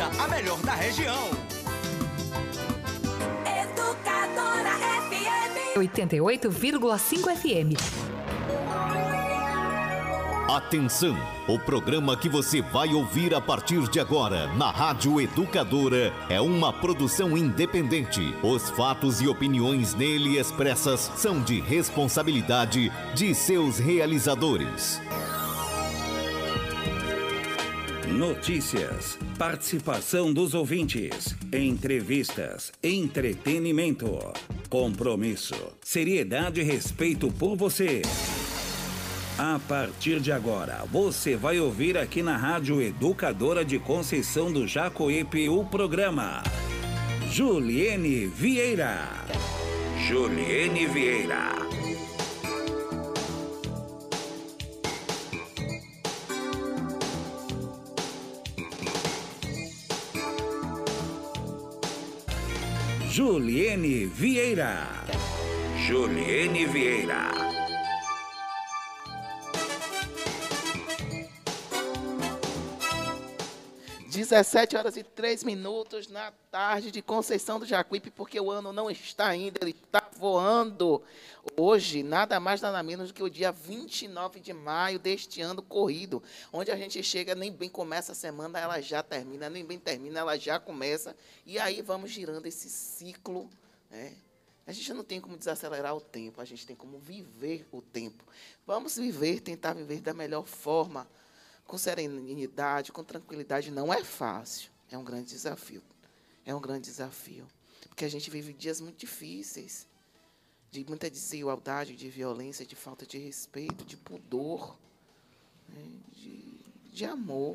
Educadora, a melhor da região. Educadora FM 88,5 FM. Atenção! O programa que você vai ouvir a partir de agora na Rádio Educadora é uma produção independente. Os fatos e opiniões nele expressas são de responsabilidade de seus realizadores. Notícias, participação dos ouvintes, entrevistas, entretenimento, compromisso, seriedade e respeito por você. A partir de agora, você vai ouvir aqui na Rádio Educadora de Conceição do Jacuípe o programa Juliene Vieira. Juliene Vieira. Juliene Vieira. Juliene Vieira. 17h03 na tarde de Conceição do Jacuípe, porque o ano não está ainda, ele está voando. Hoje, nada mais, nada menos do que o dia 29 de maio deste ano corrido, onde a gente chega, nem bem começa a semana, ela já termina, nem bem termina, ela já começa, e aí vamos girando esse ciclo, né? A gente não tem como desacelerar o tempo, a gente tem como viver o tempo. Vamos viver, tentar viver da melhor forma, com serenidade, com tranquilidade. Não é fácil, é um grande desafio. É um grande desafio, porque a gente vive dias muito difíceis, de muita desigualdade, de violência, de falta de respeito, de pudor, né, de amor.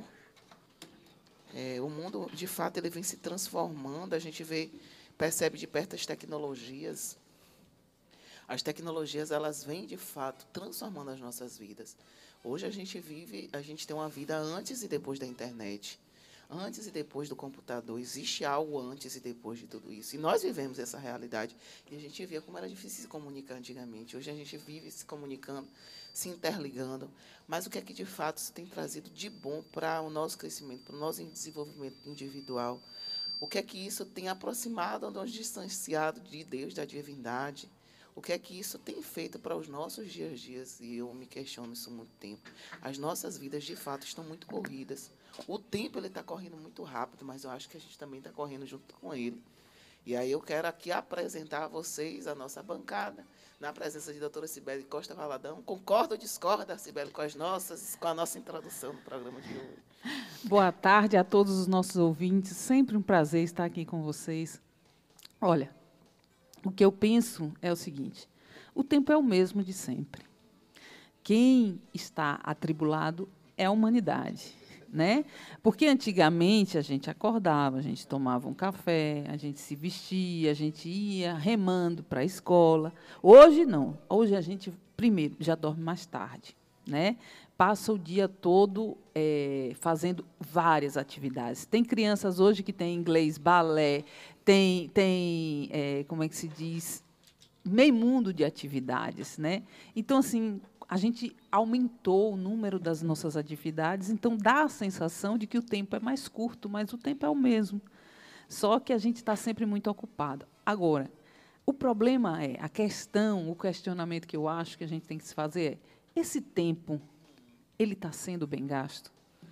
O mundo, de fato, ele vem se transformando, a gente percebe de perto as tecnologias. As tecnologias, elas vêm, de fato, transformando as nossas vidas. Hoje a gente tem uma vida antes e depois da internet, antes e depois do computador. Existe algo antes e depois de tudo isso. E nós vivemos essa realidade. E a gente via como era difícil se comunicar antigamente. Hoje a gente vive se comunicando, se interligando. Mas o que é que, de fato, isso tem trazido de bom para o nosso crescimento, para o nosso desenvolvimento individual? O que é que isso tem aproximado, nos distanciado de Deus, da divindade? O que é que isso tem feito para os nossos dias a dias? E eu me questiono isso há muito tempo. As nossas vidas, de fato, estão muito corridas. O tempo está correndo muito rápido, mas eu acho que a gente também está correndo junto com ele. E aí eu quero aqui apresentar a vocês a nossa bancada, na presença de doutora Cibele Costa Valadão. Concorda ou discorda, Cibele, com a nossa introdução no programa de hoje? Boa tarde a todos os nossos ouvintes. Sempre um prazer estar aqui com vocês. Olha, o que eu penso é o seguinte: o tempo é o mesmo de sempre. Quem está atribulado é a humanidade, né? Porque antigamente a gente acordava, a gente tomava um café, a gente se vestia, a gente ia remando para a escola. Hoje não. Hoje a gente, primeiro, já dorme mais tarde, né? Passa o dia todo fazendo várias atividades. Tem crianças hoje que têm inglês, balé, tem como é que se diz, meio mundo de atividades, né? Então, assim, a gente aumentou o número das nossas atividades, então dá a sensação de que o tempo é mais curto, mas o tempo é o mesmo. Só que a gente está sempre muito ocupado. Agora, o problema é, o questionamento que eu acho que a gente tem que se fazer é: esse tempo, ele está sendo bem gasto?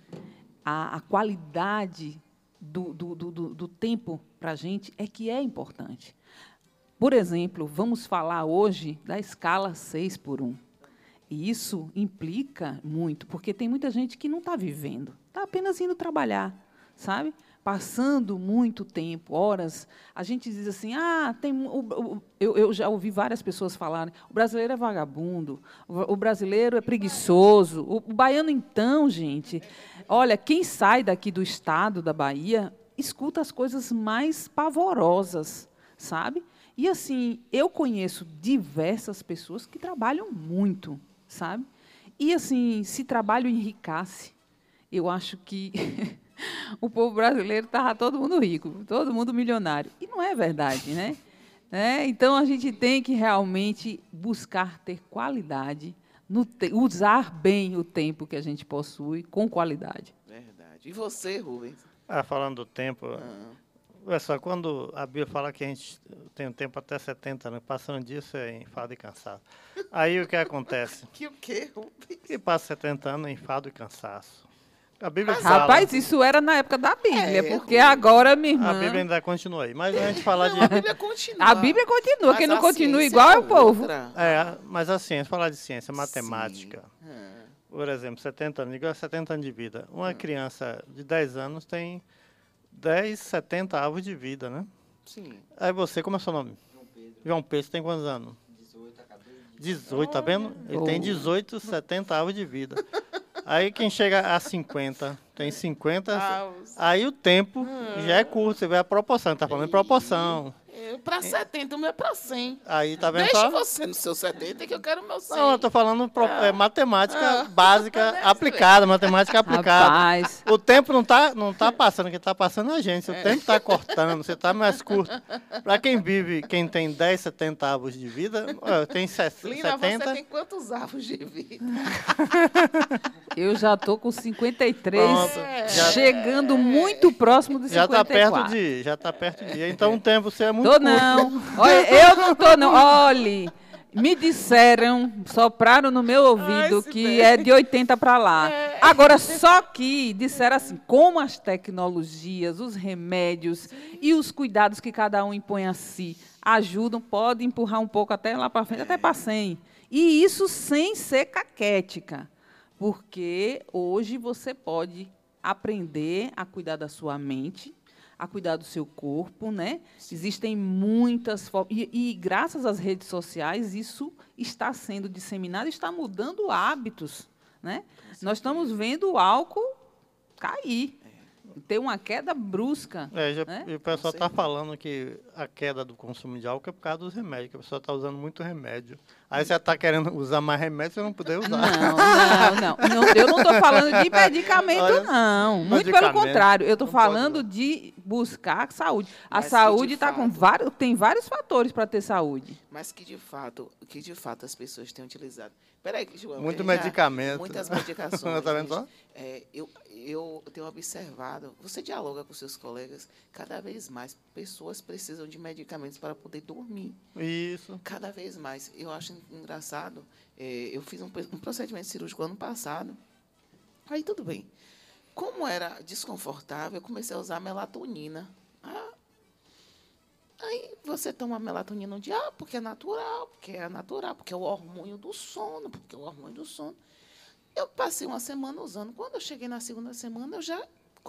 A qualidade do tempo para a gente é que é importante. Por exemplo, vamos falar hoje da escala 6x1. E isso implica muito, porque tem muita gente que não está vivendo, está apenas indo trabalhar, sabe? Passando muito tempo, horas. A gente diz assim, eu já ouvi várias pessoas falarem, o brasileiro é vagabundo, o brasileiro é preguiçoso. O baiano, então, gente, olha, quem sai daqui do estado da Bahia escuta as coisas mais pavorosas, sabe? E, assim, eu conheço diversas pessoas que trabalham muito, sabe? E, assim, se trabalho enriquece, eu acho que o povo brasileiro estava todo mundo rico, todo mundo milionário. E não é verdade, né? Então, a gente tem que realmente buscar ter qualidade, usar bem o tempo que a gente possui com qualidade. Verdade. E você, Rubens? Falando do tempo, olha só, quando a Bíblia fala que a gente tem um tempo até 70 anos, passando disso é enfado e cansaço. Aí o que acontece? Que o quê? Que passa 70 anos é enfado e cansaço. A Bíblia fala... Rapaz, isso era na época da Bíblia, porque Rui. agora, minha irmã... A Bíblia ainda continua aí, mas a gente falar de... Não, a Bíblia continua. A Bíblia continua, Mas quem não a continua ciência igual é o povo. outra. Mas a ciência, falar de ciência, matemática, por exemplo, 70 anos, igual a 70 anos de vida. Uma criança de 10 anos tem 10, 70 avos de vida, né? Sim. Aí você, como é o seu nome? João Pedro, tem quantos anos? 18, tá vendo? Ele tem 18, 70 avos de vida. Aí quem chega a 50, tem 50, aí o tempo já é curto, você vê a proporção, tá falando em proporção. Pra 70, o meu é pra 100. Aí, tá vendo Deixa só? você no seu 70 que eu quero o meu 100. Não, eu tô falando matemática básica aplicada, matemática aplicada. Rapaz, O tempo não tá passando, quem tá passando é a gente. Se o tempo tá cortando, você tá mais curto. Para quem vive, quem tem 10, 70 avos de vida, tem 70. Lina, você tem quantos avos de vida? eu já tô com 53, Pronto, chegando muito próximo de 54. Já tá perto de. Então o tempo você é muito Tô curto. não. Olha, eu não tô não. Olhe, me disseram, sopraram no meu ouvido que é de 80 para lá. Agora, só que disseram assim, como as tecnologias, os remédios e os cuidados que cada um impõe a si ajudam, pode empurrar um pouco até lá para frente, até para 100. E isso sem ser caquética. Porque hoje você pode aprender a cuidar da sua mente, a cuidar do seu corpo, né? Existem muitas formas. E graças às redes sociais, isso está sendo disseminado, está mudando hábitos, né? Nós estamos vendo o álcool cair, ter uma queda brusca. Né? E o pessoal está falando que a queda do consumo de álcool é por causa dos remédios, que a pessoa está usando muito remédio. Aí você está querendo usar mais remédio, você não puder usar. Não, eu não estou falando de medicamento, não. Muito pelo contrário, eu estou falando de buscar saúde. A saúde está com tem vários fatores para ter saúde. Mas que de fato as pessoas têm utilizado. Peraí, João. Muito medicamento. Muitas medicações. Tá vendo só? Eu tenho observado, você dialoga com seus colegas, cada vez mais pessoas precisam de medicamentos para poder dormir. Isso. Cada vez mais. Eu acho engraçado, eu fiz um procedimento cirúrgico ano passado, aí tudo bem. Como era desconfortável, eu comecei a usar melatonina. Aí você toma melatonina um dia, porque é natural, porque é o hormônio do sono, Eu passei uma semana usando. Quando eu cheguei na segunda semana, eu já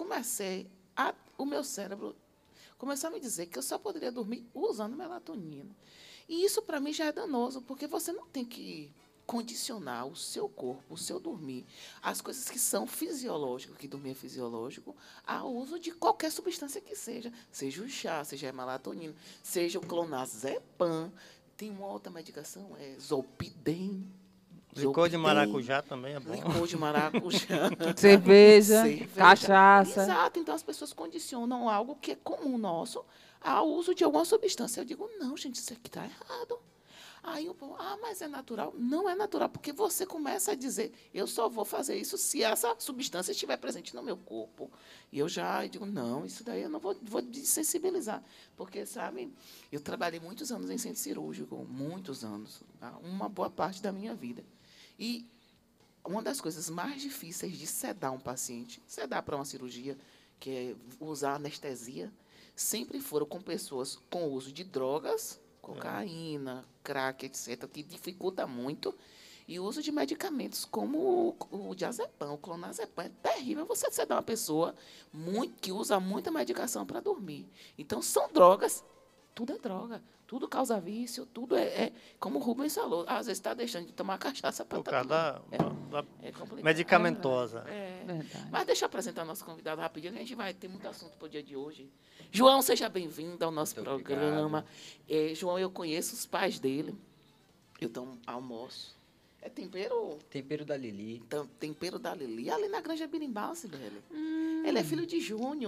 o meu cérebro começou a me dizer que eu só poderia dormir usando melatonina. E isso, para mim, já é danoso, porque você não tem que condicionar o seu corpo, o seu dormir, as coisas que são fisiológicas, que dormir é fisiológico, ao uso de qualquer substância que seja o chá, seja a melatonina, seja o clonazepam. Tem uma outra medicação, Zolpidem. Licor de maracujá também é bom. Licor de maracujá. Cerveja, cachaça. Exato. Então, as pessoas condicionam algo que é comum nosso ao uso de alguma substância. Eu digo, não, gente, isso aqui está errado. Aí o povo, mas é natural? Não é natural, porque você começa a dizer, eu só vou fazer isso se essa substância estiver presente no meu corpo. E eu digo, não, isso daí eu não vou desensibilizar. Porque, sabe, eu trabalhei muitos anos em centro cirúrgico, muitos anos, uma boa parte da minha vida. E uma das coisas mais difíceis de sedar um paciente, sedar para uma cirurgia, que é usar anestesia, sempre foram com pessoas com uso de drogas, cocaína, crack, etc., que dificulta muito, e o uso de medicamentos como o diazepam, o clonazepam. É terrível você sedar uma pessoa que usa muita medicação para dormir. Então, são drogas, tudo é droga, tudo causa vício, tudo como o Rubens falou, às vezes está deixando de tomar cachaça para estar da complicado. Medicamentosa. Mas deixa eu apresentar nosso convidado rapidinho, que a gente vai ter muito assunto para o dia de hoje. João, seja bem-vindo ao nosso programa. João, eu conheço os pais dele. Eu tomo almoço. É tempero? Tempero da Lili. Tempero da Lili. Ali na Granja Birimbau, Sibeli. Ele é filho de Júnior.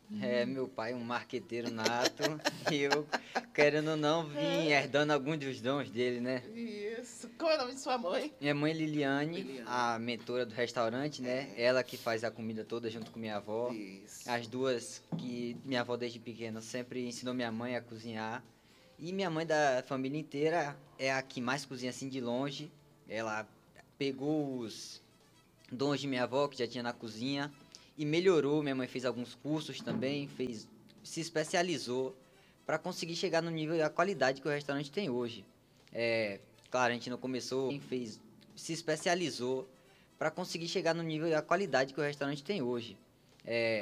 Meu pai é um marqueteiro nato e eu, querendo ou não, vim herdando alguns dos dons dele, né? Isso. Qual é o nome de sua mãe? Minha mãe Liliane, a mentora do restaurante, né? Ela que faz a comida toda junto com minha avó. Isso. As duas que minha avó desde pequena sempre ensinou minha mãe a cozinhar. E minha mãe da família inteira é a que mais cozinha assim de longe. Ela pegou os dons de minha avó, que já tinha na cozinha, e melhorou. Minha mãe fez alguns cursos também, se especializou para conseguir chegar no nível e a qualidade que o restaurante tem hoje. Claro, a gente não começou, se especializou para conseguir chegar no nível e a qualidade que o restaurante tem hoje.